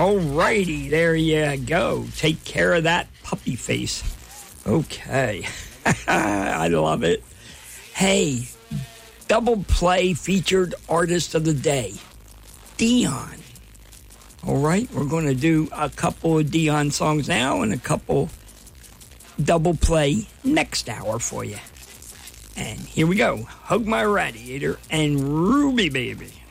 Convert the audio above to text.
All righty, there you go. Take care of that puppy face. Okay. I love it. Hey, double play featured artist of the day, Dion. All right, we're going to do a couple of Dion songs now and a couple double play next hour for you. And here we go. Hug My Radiator and Ruby Baby.